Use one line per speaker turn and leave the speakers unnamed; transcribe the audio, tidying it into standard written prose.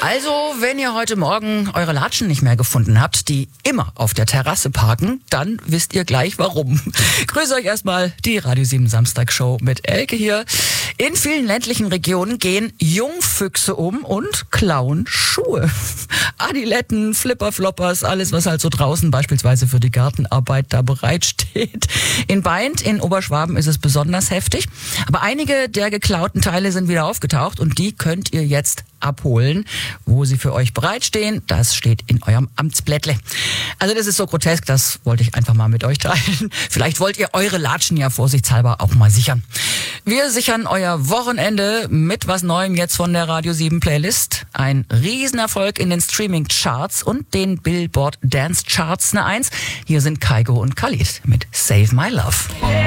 Also, wenn ihr heute Morgen eure Latschen nicht mehr gefunden habt, die immer auf der Terrasse parken, dann wisst ihr gleich warum. Grüße euch erstmal, die Radio 7 Samstagshow mit Elke hier. In vielen ländlichen Regionen gehen Jungfüchse um und klauen Schuhe. Adiletten, Flipper-Floppers, alles was halt so draußen beispielsweise für die Gartenarbeit da bereitsteht. In Beint, in Oberschwaben ist es besonders heftig. Aber einige der geklauten Teile sind wieder aufgetaucht und die könnt ihr jetzt abholen, wo sie für euch bereitstehen. Das steht in eurem Amtsblättle. Also das ist so grotesk, das wollte ich einfach mal mit euch teilen. Vielleicht wollt ihr eure Latschen ja vorsichtshalber auch mal sichern. Wir sichern euer Wochenende mit was Neuem jetzt von der Radio 7 Playlist. Ein Riesenerfolg in den Streaming-Charts und den Billboard Dance Charts eine 1. Hier sind Kygo und Khalid mit Save My Love.